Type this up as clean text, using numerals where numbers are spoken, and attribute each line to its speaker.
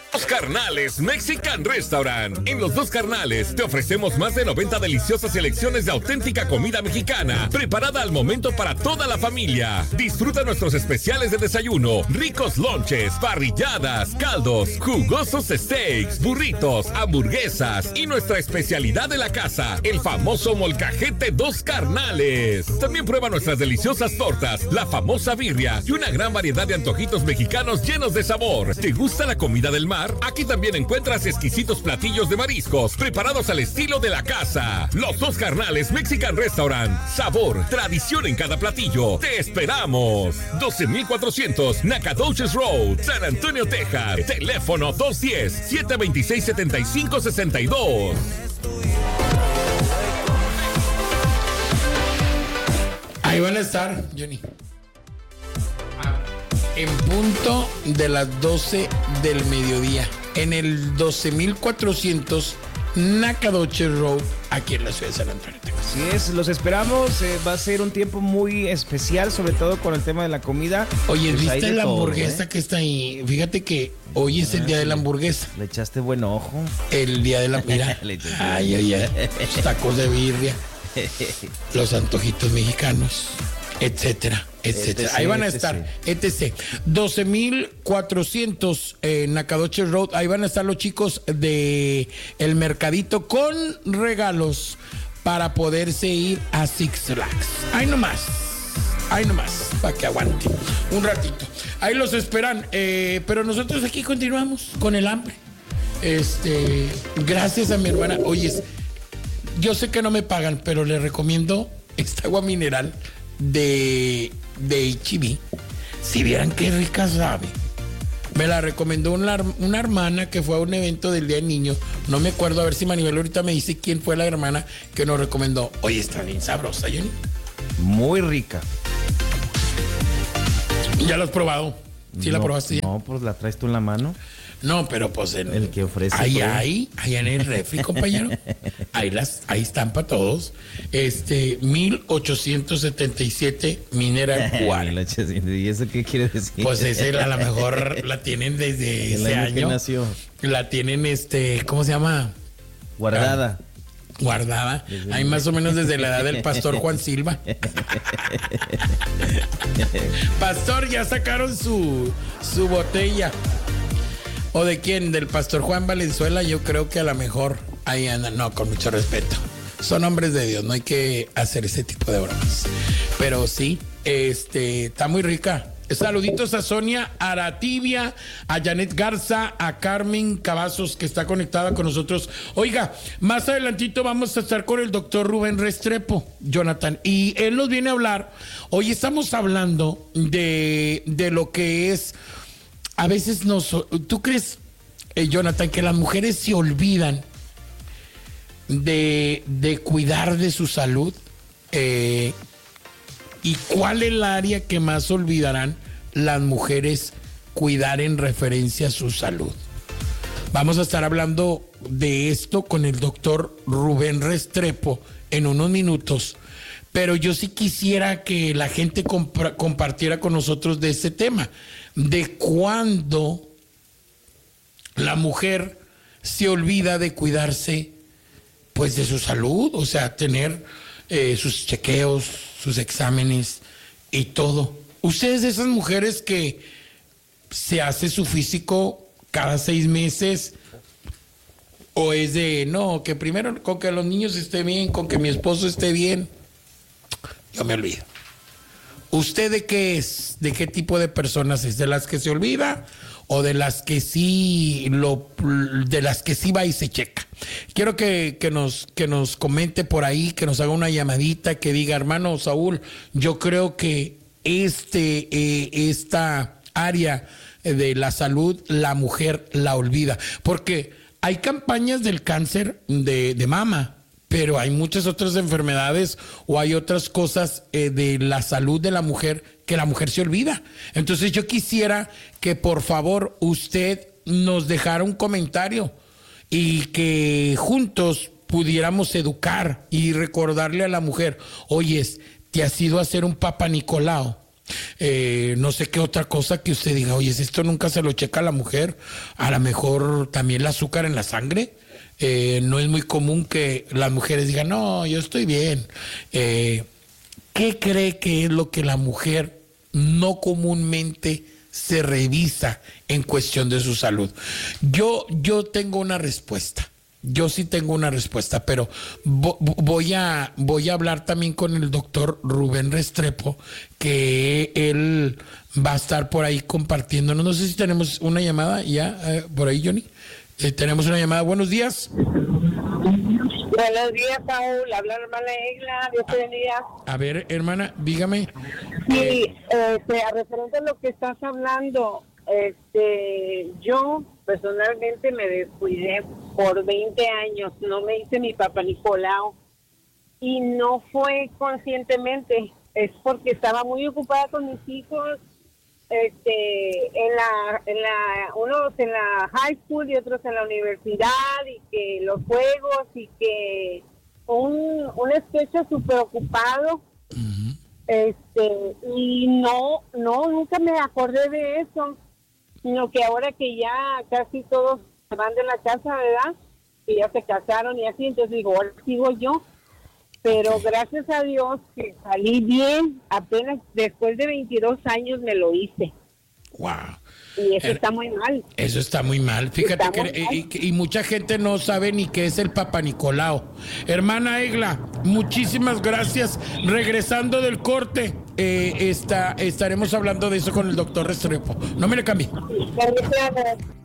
Speaker 1: Dos Carnales Mexican Restaurant. En Los Dos Carnales te ofrecemos más de 90 deliciosas selecciones de auténtica comida mexicana, preparada al momento para toda la familia. Disfruta nuestros especiales de desayuno, ricos lonches, parrilladas, caldos, jugosos steaks, burritos, hamburguesas y nuestra especialidad de la casa, el famoso molcajete Dos Carnales. También prueba nuestras deliciosas tortas, la famosa birria y una gran variedad de antojitos mexicanos llenos de sabor. ¿Te gusta la comida del mar? Aquí también encuentras exquisitos platillos de mariscos preparados al estilo de la casa. Los Dos Carnales Mexican Restaurant. Sabor, tradición en cada platillo. ¡Te esperamos! 12,400 Nacogdoches Road, San Antonio, Texas. Teléfono 210-726-7562.
Speaker 2: Ahí van a estar, Johnny. En punto de las 12 del mediodía, en el 12,400 Nacogdoches Road, aquí en la ciudad de San Antonio, Texas.
Speaker 3: Así es, los esperamos. Va a ser un tiempo muy especial, sobre todo con el tema de la comida.
Speaker 2: Oye,
Speaker 3: Pues
Speaker 2: ¿viste la hamburguesa que está ahí? Fíjate que hoy es el día de la hamburguesa.
Speaker 3: Le echaste buen ojo.
Speaker 2: El día de la... Mira, ay, los tacos de birria, los antojitos mexicanos, etcétera. Ahí van a estar, etc. 12,400 Nacogdoches Road. Ahí van a estar los chicos de El Mercadito con regalos para poderse ir a Six Flags. Ahí nomás, para que aguante un ratito. Ahí los esperan, pero nosotros aquí continuamos con el hambre. Gracias a mi hermana. Oye, yo sé que no me pagan, pero les recomiendo esta agua mineral de H-E-B. Si vieran qué rica sabe. Me la recomendó una hermana que fue a un evento del Día del Niño. No me acuerdo, a ver si Maribel ahorita me dice quién fue la hermana que nos recomendó. Oye, está bien sabrosa, Johnny.
Speaker 3: Muy rica.
Speaker 2: ¿Ya la has probado? ¿Sí la probaste ya?
Speaker 3: No, pues la traes tú en la mano.
Speaker 2: No, pero pues
Speaker 3: el que ofrece.
Speaker 2: Ahí en el refri, compañero. Ahí están para todos. 1877 Mineral Water.
Speaker 3: ¿Y eso qué quiere decir?
Speaker 2: Pues ese a lo mejor la tienen desde
Speaker 3: el
Speaker 2: ese
Speaker 3: año que nació.
Speaker 2: La tienen ¿cómo se llama?
Speaker 3: Guardada.
Speaker 2: Ahí más o menos desde la edad del pastor Juan Silva. Pastor, ya sacaron su botella. ¿O de quién? ¿Del pastor Juan Valenzuela? Yo creo que a lo mejor ahí andan. No, con mucho respeto. Son hombres de Dios, no hay que hacer ese tipo de bromas. Pero sí, está muy rica. Saluditos a Sonia Aratibia, a Janet Garza, a Carmen Cavazos, que está conectada con nosotros. Oiga, más adelantito vamos a estar con el doctor Rubén Restrepo, Jonathan, y él nos viene a hablar. Hoy estamos hablando de lo que es... A veces ¿tú crees, Jonathan, que las mujeres se olvidan de cuidar de su salud? ¿Y cuál es el área que más olvidarán las mujeres cuidar en referencia a su salud? Vamos a estar hablando de esto con el doctor Rubén Restrepo en unos minutos. Pero yo sí quisiera que la gente compartiera con nosotros de este tema, de cuándo la mujer se olvida de cuidarse, pues, de su salud, o sea, tener sus chequeos, sus exámenes y todo. ¿Ustedes de esas mujeres que se hace su físico cada 6 meses? ¿O es de, no, que primero con que los niños estén bien, con que mi esposo esté bien? Yo me olvido. ¿Usted de qué es? ¿De qué tipo de personas es? ¿De las que se olvida o de las que sí va y se checa? Quiero que nos comente por ahí, que nos haga una llamadita, que diga, hermano Saúl, yo creo que esta área de la salud la mujer la olvida, porque hay campañas del cáncer de mama, pero hay muchas otras enfermedades o hay otras cosas de la salud de la mujer que la mujer se olvida. Entonces yo quisiera que por favor usted nos dejara un comentario y que juntos pudiéramos educar y recordarle a la mujer, oyes, te has ido a hacer un Papa Nicolau, No sé qué otra cosa que usted diga, oye, si esto nunca se lo checa a la mujer, a lo mejor también el azúcar en la sangre. No es muy común que las mujeres digan, no, yo estoy bien. ¿Qué cree que es lo que la mujer no comúnmente se revisa en cuestión de su salud? Yo tengo una respuesta. Yo sí tengo una respuesta, pero voy a hablar también con el doctor Rubén Restrepo, que él va a estar por ahí compartiéndonos. No sé si tenemos una llamada ya por ahí, Johnny. Tenemos una llamada. Buenos días.
Speaker 4: Buenos días, Paul. Habla la hermana Egla. Dios te bendiga.
Speaker 2: A ver, hermana, dígame.
Speaker 4: Sí, a referente a lo que estás hablando, yo personalmente me descuidé por 20 años. No me hice mi Papa Nicolau. Y no fue conscientemente. Es porque estaba muy ocupada con mis hijos. Unos en la high school y otros en la universidad, y que los juegos, y que un sketch súper ocupado. Y nunca me acordé de eso, sino que ahora que ya casi todos se van de la casa, ¿verdad? Que ya se casaron y así, entonces digo, ahora sigo yo. Pero gracias a Dios que salí bien, apenas después de 22 años me lo hice.
Speaker 2: Wow.
Speaker 4: Y eso está muy mal.
Speaker 2: Eso está muy mal. Fíjate y mucha gente no sabe ni qué es el Papa Nicolau. Hermana Egla, muchísimas gracias. Regresando del corte, estaremos hablando de eso con el doctor Restrepo. No me le cambie.
Speaker 4: Gracias.